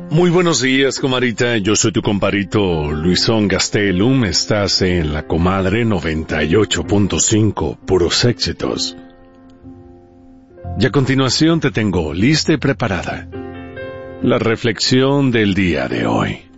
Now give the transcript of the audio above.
Muy buenos días, comadita. Yo soy tu compadrito Luisón Gastelum. Estás en La Comadre 98.5, puros éxitos. Y a continuación te tengo lista y preparada la reflexión del día de hoy.